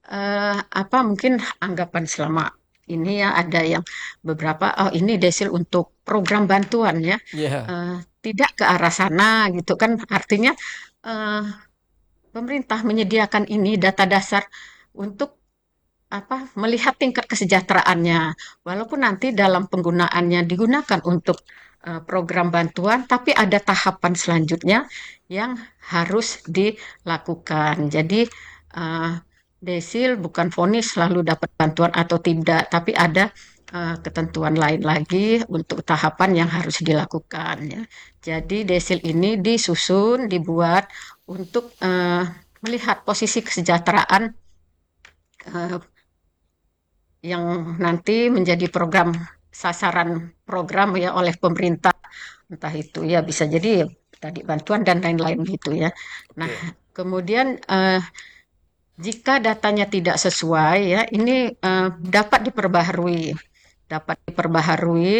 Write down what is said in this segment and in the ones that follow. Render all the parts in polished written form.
apa mungkin anggapan selama ini ya ada yang beberapa oh ini desil untuk program bantuan ya. Ya, Tidak ke arah sana gitu kan artinya eh, pemerintah menyediakan ini data dasar untuk apa melihat tingkat kesejahteraannya walaupun nanti dalam penggunaannya digunakan untuk program bantuan tapi ada tahapan selanjutnya yang harus dilakukan. Jadi eh, desil bukan vonis selalu dapat bantuan atau tidak tapi ada ketentuan lain lagi untuk tahapan yang harus dilakukan ya. Jadi desil ini disusun dibuat untuk melihat posisi kesejahteraan eh, yang nanti menjadi program sasaran program ya oleh pemerintah entah itu ya bisa jadi tadi bantuan dan lain-lain gitu ya. Nah, oke. kemudian jika datanya tidak sesuai ya ini dapat diperbaharui, dapat diperbaharui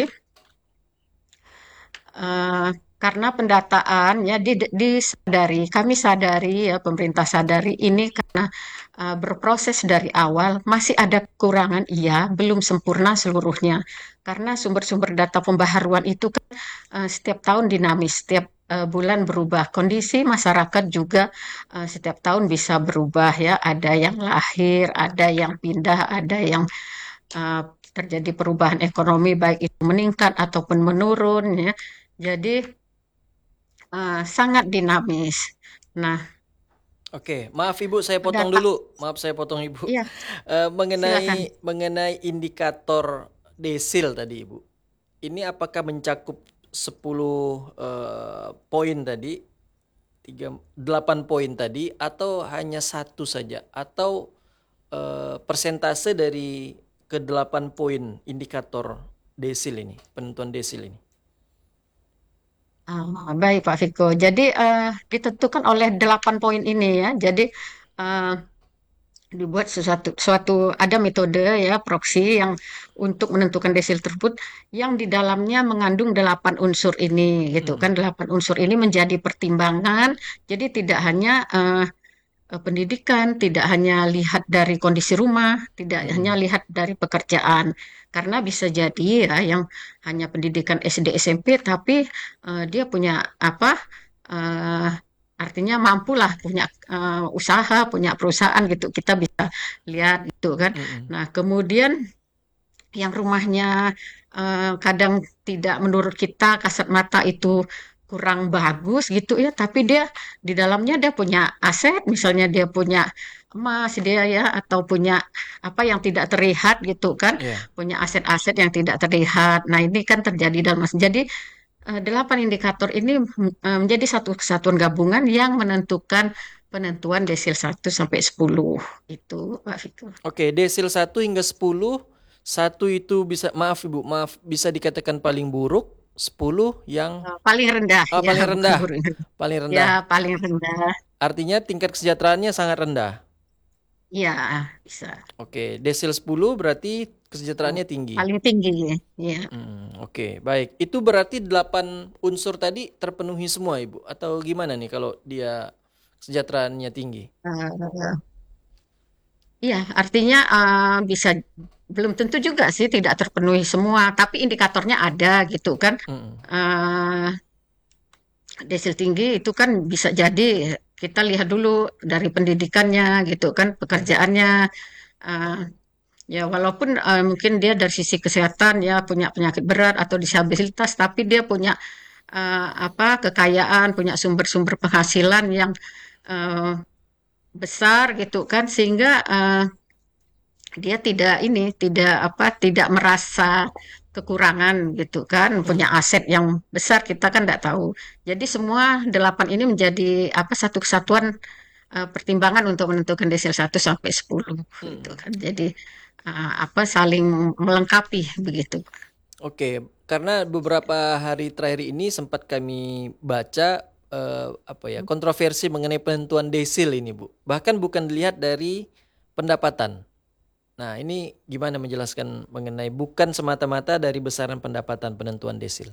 eh, karena pendataan ya disadari, kami sadari ya pemerintah sadari ini karena berproses dari awal masih ada kekurangan, iya, belum sempurna seluruhnya. Karena sumber-sumber data pembaharuan itu kan setiap tahun dinamis, setiap bulan berubah. Kondisi masyarakat juga setiap tahun bisa berubah ya. Ada yang lahir, ada yang pindah, ada yang uh, terjadi perubahan ekonomi baik itu meningkat ataupun menurun ya. Jadi sangat dinamis. Nah, Oke, maaf Ibu, saya potong data, dulu. Maaf saya potong Ibu. iya, silakan. Mengenai indikator desil tadi Ibu. Ini apakah mencakup 10 poin tadi, 8 poin tadi atau hanya satu saja atau persentase dari ke-8 poin indikator desil ini, penentuan desil ini? Baik Pak Fiko. Jadi ditentukan oleh 8 poin ini ya. Jadi eh, dibuat suatu ada metode ya proksi yang untuk menentukan desil tersebut yang di dalamnya mengandung 8 unsur ini gitu Mm, kan 8 unsur ini menjadi pertimbangan jadi tidak hanya pendidikan tidak hanya lihat dari kondisi rumah tidak hanya mm, lihat dari pekerjaan karena bisa jadi ya yang hanya pendidikan SD SMP tapi dia punya apa eh, artinya mampulah punya usaha, punya perusahaan gitu. Kita bisa lihat itu kan. mm. Nah, kemudian yang rumahnya kadang tidak menurut kita kasat mata itu kurang bagus gitu ya, tapi dia di dalamnya dia punya aset, misalnya dia punya emas dia ya atau punya apa yang tidak terlihat gitu kan, Ya. punya aset-aset yang tidak terlihat. Nah, ini kan terjadi dalam jadi 8 indikator ini menjadi satu kesatuan gabungan yang menentukan penentuan desil 1 sampai 10 itu Pak Fikri. Oke, desil 1 hingga 10, satu itu bisa, maaf Ibu, maaf, bisa dikatakan paling buruk, 10 yang Paling rendah ya paling bukan rendah. buruk. Paling Ya rendah. paling rendah. Artinya tingkat kesejahteraannya sangat rendah. Ya bisa. Oke, desil 10 berarti kesejahteraannya tinggi. Paling tinggi ya. Oke, baik. Itu berarti 8 unsur tadi terpenuhi semua, Ibu? Atau gimana nih kalau dia kesejahteraannya tinggi? Eh, Iya, artinya bisa belum tentu juga sih tidak terpenuhi semua, tapi indikatornya ada gitu kan. Mm, Eh, Desil tinggi itu kan bisa jadi kita lihat dulu dari pendidikannya gitu kan, ya. pekerjaannya. eh, Ya walaupun mungkin dia dari sisi kesehatan ya punya penyakit berat atau disabilitas, tapi dia punya apa kekayaan, punya sumber-sumber penghasilan yang eh, besar gitu kan, sehingga dia tidak ini tidak apa tidak merasa kekurangan gitu kan punya Mm, aset yang besar kita kan tidak tahu jadi semua 8 ini menjadi apa satu kesatuan pertimbangan untuk menentukan desil 1 sampai 10 gitu mm. kan jadi apa saling melengkapi begitu. Oke, karena beberapa hari terakhir ini sempat kami baca apa ya, kontroversi mengenai penentuan desil ini, Bu. Bahkan bukan dilihat dari pendapatan. Nah, ini gimana menjelaskan mengenai bukan semata-mata dari besaran pendapatan penentuan desil?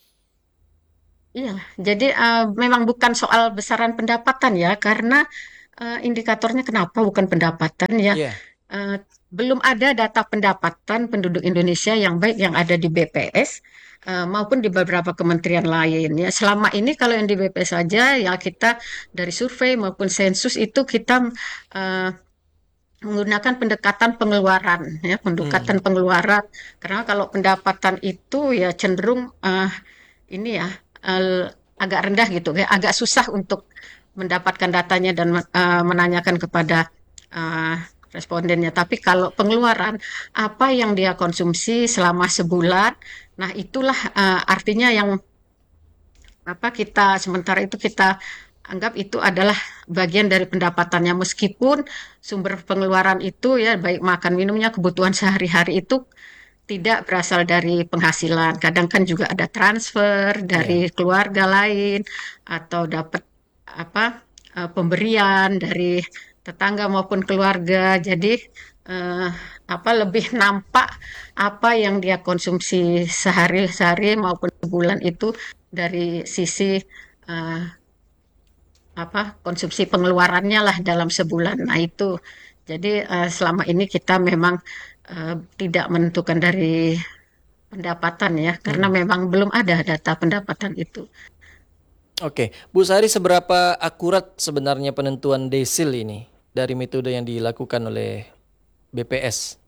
Iya, jadi memang bukan soal besaran pendapatan ya, karena indikatornya kenapa bukan pendapatan ya? Iya. Eh, Belum ada data pendapatan penduduk Indonesia yang baik yang ada di BPS maupun di beberapa kementerian lain ya. Selama ini kalau yang di BPS saja ya kita dari survei maupun sensus itu kita eh, menggunakan pendekatan pengeluaran ya, pendekatan Hmm. pengeluaran. Karena kalau pendapatan itu ya cenderung ini ya agak rendah gitu ya, agak susah untuk mendapatkan datanya dan menanyakan kepada uh, respondennya. Tapi kalau pengeluaran apa yang dia konsumsi selama sebulan, nah itulah artinya yang apa kita sementara itu kita anggap itu adalah bagian dari pendapatannya meskipun sumber pengeluaran itu ya baik makan minumnya kebutuhan sehari-hari itu tidak berasal dari penghasilan. Kadang kan juga ada transfer dari Iya. keluarga lain atau dapat apa pemberian dari tetangga maupun keluarga. Jadi eh, apa lebih nampak apa yang dia konsumsi sehari-hari maupun sebulan itu dari sisi eh, apa konsumsi pengeluarannya lah dalam sebulan. Nah itu. Jadi selama ini kita memang tidak menentukan dari pendapatan ya, karena Hmm. memang belum ada data pendapatan itu. Oke, Bu Sari, seberapa akurat sebenarnya penentuan desil ini dari metode yang dilakukan oleh BPS?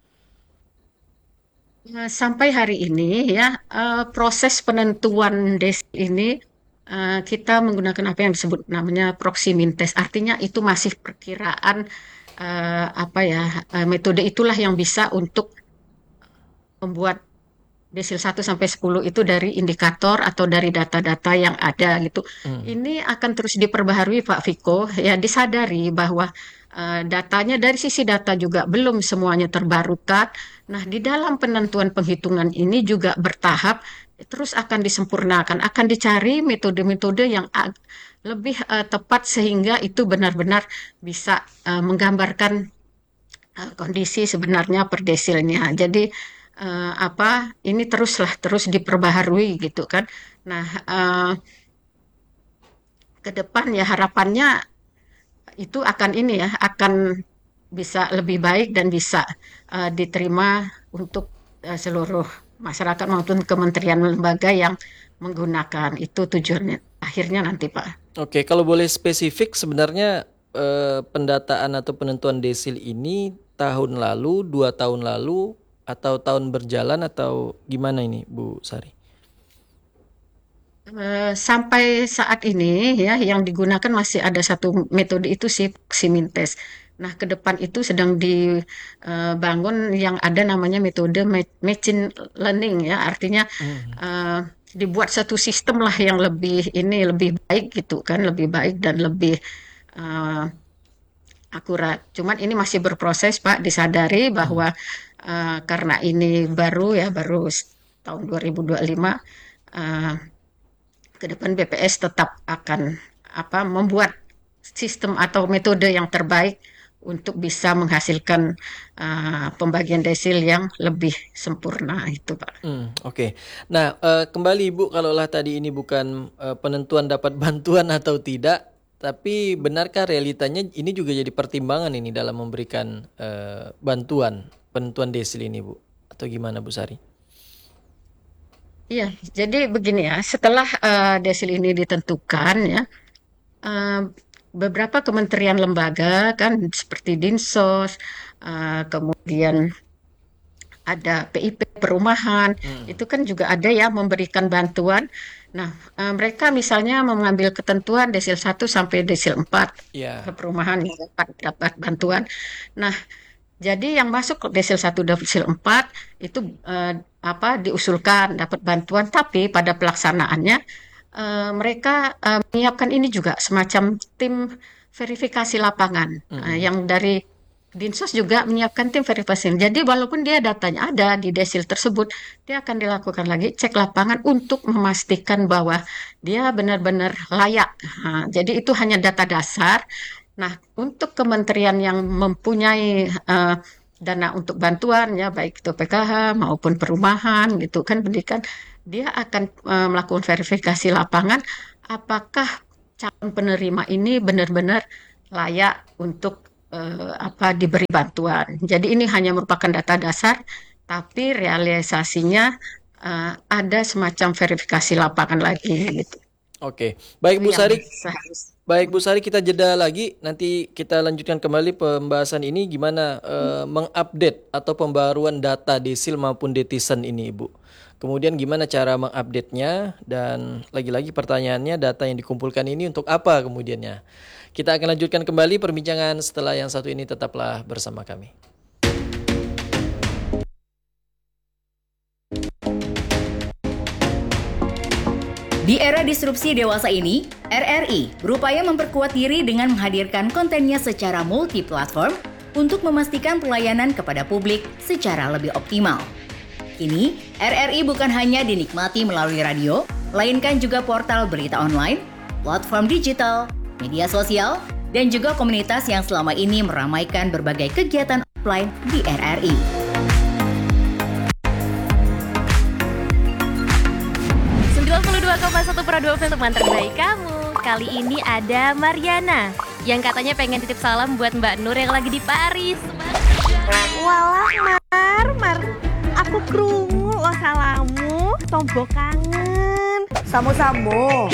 Sampai hari ini ya, proses penentuan desil ini kita menggunakan apa yang disebut namanya proximintes. Artinya itu masih perkiraan apa ya, metode itulah yang bisa untuk membuat desil 1 sampai 10 itu dari indikator atau dari data-data yang ada gitu. Hmm. Ini akan terus diperbaharui Pak Viko, ya disadari bahwa datanya dari sisi data juga belum semuanya terbarukan. Nah, di dalam penentuan penghitungan ini juga bertahap terus akan disempurnakan, akan dicari metode-metode yang lebih tepat sehingga itu benar-benar bisa menggambarkan kondisi sebenarnya per desilnya. Jadi apa ini terus diperbaharui gitu kan. Nah, ke depan ya harapannya itu akan ini ya akan bisa lebih baik dan bisa diterima untuk seluruh masyarakat maupun kementerian lembaga yang menggunakan itu tujuannya akhirnya nanti Pak. Oke, kalau boleh spesifik sebenarnya pendataan atau penentuan desil ini tahun lalu, 2 tahun lalu, atau tahun berjalan atau gimana ini, Bu Sari? Sampai saat ini ya yang digunakan masih ada satu metode itu sih Simintes. Nah, ke depan itu sedang dibangun yang ada namanya metode machine learning ya, artinya Hmm. eh, dibuat satu sistem lah yang lebih ini lebih baik gitu kan, lebih baik dan lebih eh, akurat. Cuman ini masih berproses Pak, disadari Hmm. bahwa karena ini baru ya baru tahun 2025 eh, ke depan BPS tetap akan apa membuat sistem atau metode yang terbaik untuk bisa menghasilkan pembagian desil yang lebih sempurna itu Pak. Oke. Nah, kembali Ibu, kalaulah tadi ini bukan penentuan dapat bantuan atau tidak, tapi benarkah realitanya ini juga jadi pertimbangan ini dalam memberikan bantuan penentuan desil ini, Bu? Atau gimana, Bu Sari? Iya, jadi begini ya, setelah desil ini ditentukan ya, eh, beberapa kementerian lembaga kan seperti Dinsos, kemudian ada PIP perumahan, Hmm. itu kan juga ada ya memberikan bantuan. Nah, mereka misalnya mengambil ketentuan desil 1 sampai desil 4 ke Ya. perumahan yang dapat bantuan. Nah, jadi yang masuk ke desil 1 desil 4 itu apa diusulkan dapat bantuan, tapi pada pelaksanaannya mereka menyiapkan ini juga semacam tim verifikasi lapangan Hmm. yang dari Dinsos juga menyiapkan tim verifikasi. Jadi walaupun dia datanya ada di desil tersebut, dia akan dilakukan lagi cek lapangan untuk memastikan bahwa dia benar-benar layak. Nah, jadi itu hanya data dasar. Nah, untuk kementerian yang mempunyai dana untuk bantuan ya baik itu PKH maupun perumahan gitu kan pendidikan, dia akan melakukan verifikasi lapangan apakah calon penerima ini benar-benar layak untuk diberi bantuan. Jadi ini hanya merupakan data dasar, tapi realisasinya ada semacam verifikasi lapangan lagi gitu. Oke, Itu baik Bu yang Sari. seharusnya. Baik Bu Sari, kita jeda lagi. Nanti kita lanjutkan kembali pembahasan ini gimana mengupdate atau pembaruan data desil maupun detizen ini, Ibu. Kemudian gimana cara mengupdate-nya dan lagi-lagi pertanyaannya data yang dikumpulkan ini untuk apa kemudiannya. Kita akan lanjutkan kembali perbincangan setelah yang satu ini, tetaplah bersama kami. Di era disrupsi dewasa ini, RRI berupaya memperkuat diri dengan menghadirkan kontennya secara multi-platform untuk memastikan pelayanan kepada publik secara lebih optimal. Kini, RRI bukan hanya dinikmati melalui radio, melainkan juga portal berita online, platform digital, media sosial, dan juga komunitas yang selama ini meramaikan berbagai kegiatan offline di RRI. 92,1 Prado FM, teman terbaik kamu. Kali ini ada Mariana yang katanya pengen titip salam buat Mbak Nur yang lagi di Paris. Walah Mar, aku krungu lo salamu, tombo kangen. Samo-samo.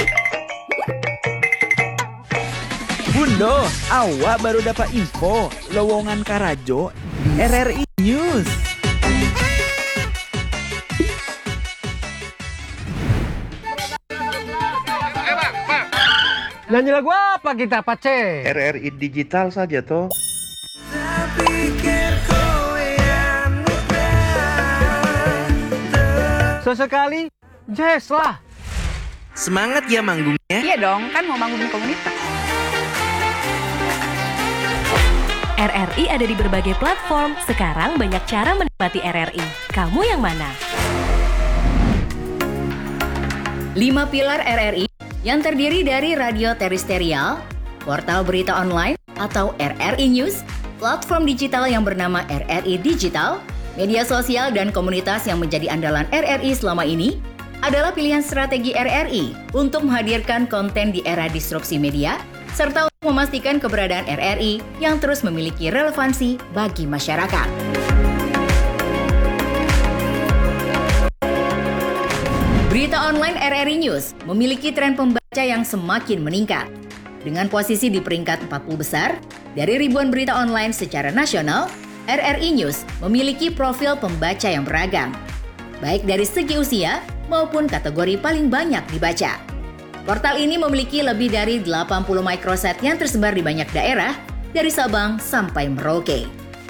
Bundo, awak baru dapat info lowongan Karajo di RRI News. Nyanyi lagu apa kita, Pace? RRI digital saja toh. Sesekali, jazz lah. Semangat ya manggungnya. Iya dong, kan mau bangun komunitas. RRI ada di berbagai platform. Sekarang banyak cara menikmati RRI. Kamu yang mana? 5 pilar RRI yang terdiri dari radio terestrial, portal berita online atau RRI News, platform digital yang bernama RRI Digital, media sosial dan komunitas yang menjadi andalan RRI selama ini adalah pilihan strategi RRI untuk menghadirkan konten di era disrupsi media serta untuk memastikan keberadaan RRI yang terus memiliki relevansi bagi masyarakat. Berita online RRI News memiliki tren pembaca yang semakin meningkat. Dengan posisi di peringkat 40 besar, dari ribuan berita online secara nasional, RRI News memiliki profil pembaca yang beragam, baik dari segi usia maupun kategori paling banyak dibaca. Portal ini memiliki lebih dari 80 microsite yang tersebar di banyak daerah, dari Sabang sampai Merauke.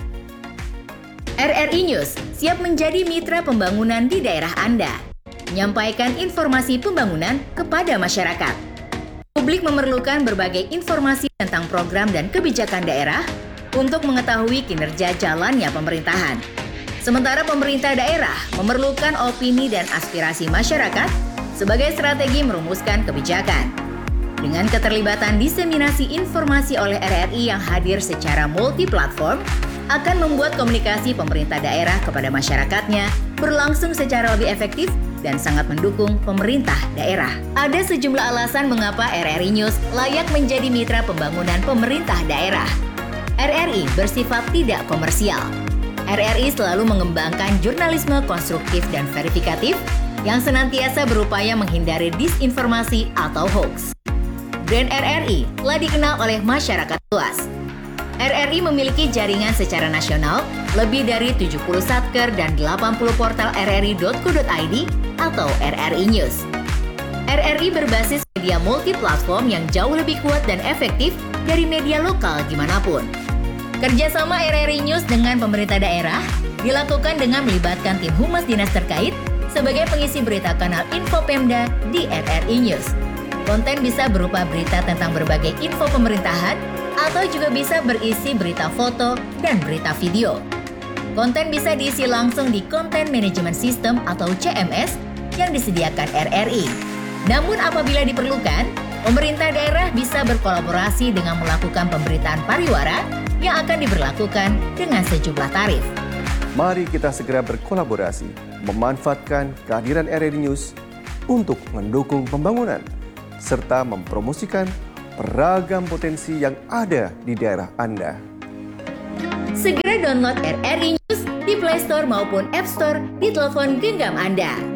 RRI News siap menjadi mitra pembangunan di daerah Anda, menyampaikan informasi pembangunan kepada masyarakat. Publik memerlukan berbagai informasi tentang program dan kebijakan daerah untuk mengetahui kinerja jalannya pemerintahan. Sementara pemerintah daerah memerlukan opini dan aspirasi masyarakat sebagai strategi merumuskan kebijakan. Dengan keterlibatan diseminasi informasi oleh RRI yang hadir secara multi-platform, akan membuat komunikasi pemerintah daerah kepada masyarakatnya berlangsung secara lebih efektif dan sangat mendukung pemerintah daerah. Ada sejumlah alasan mengapa RRI News layak menjadi mitra pembangunan pemerintah daerah. RRI bersifat tidak komersial. RRI selalu mengembangkan jurnalisme konstruktif dan verifikatif yang senantiasa berupaya menghindari disinformasi atau hoax. Brand RRI telah dikenal oleh masyarakat luas. RRI memiliki jaringan secara nasional, lebih dari 70 satker dan 80 portal rri.co.id atau RRI News. RRI berbasis media multi-platform yang jauh lebih kuat dan efektif dari media lokal dimanapun. Kerjasama RRI News dengan pemerintah daerah dilakukan dengan melibatkan tim humas dinas terkait sebagai pengisi berita kanal Info Pemda di RRI News. Konten bisa berupa berita tentang berbagai info pemerintahan atau juga bisa berisi berita foto dan berita video. Konten bisa diisi langsung di Content Management System atau CMS yang disediakan RRI. Namun apabila diperlukan, pemerintah daerah bisa berkolaborasi dengan melakukan pemberitaan pariwara yang akan diberlakukan dengan sejumlah tarif. Mari kita segera berkolaborasi, memanfaatkan kehadiran RRI News untuk mendukung pembangunan, serta mempromosikan beragam potensi yang ada di daerah Anda. Segera download RRI News di Play Store maupun App Store di telepon genggam Anda.